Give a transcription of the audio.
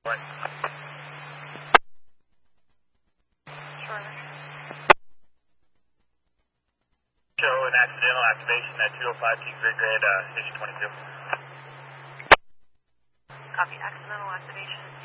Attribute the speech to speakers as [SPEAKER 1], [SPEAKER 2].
[SPEAKER 1] What?
[SPEAKER 2] Sure.
[SPEAKER 1] Show an accidental activation at 205 King Grid, Station 22.
[SPEAKER 2] Copy. Accidental activation.